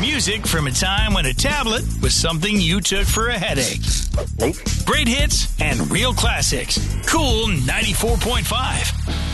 Music from a time when a tablet was something you took for a headache. Great hits and real classics. Cool 94.5.